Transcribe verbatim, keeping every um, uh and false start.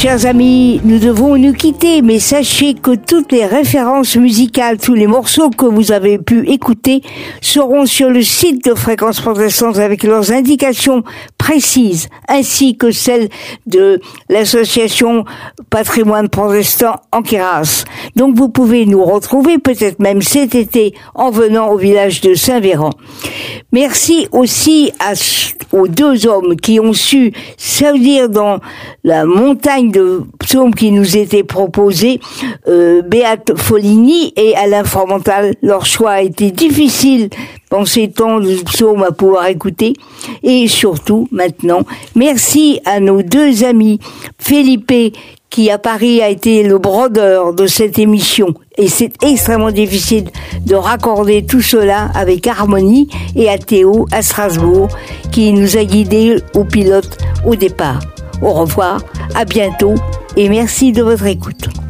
chers amis, nous devons nous quitter, mais sachez que toutes les références musicales, tous les morceaux que vous avez pu écouter seront sur le site de Fréquence Protestante avec leurs indications précises, ainsi que celles de l'association Patrimoine Protestant Anqueras. Donc vous pouvez nous retrouver peut-être même cet été en venant au village de Saint-Véran. Merci aussi à, aux deux hommes qui ont su saisir dans la montagne de psaumes qui nous étaient proposés, euh, Béate Foligny et Alain Formental. Leur choix a été difficile dans ces temps de psaumes à pouvoir écouter. Et surtout, maintenant, merci à nos deux amis, Philippe, qui à Paris a été le brodeur de cette émission. Et c'est extrêmement difficile de raccorder tout cela avec harmonie, et à Théo, à Strasbourg, qui nous a guidés au pilote au départ. Au revoir, à bientôt, et merci de votre écoute.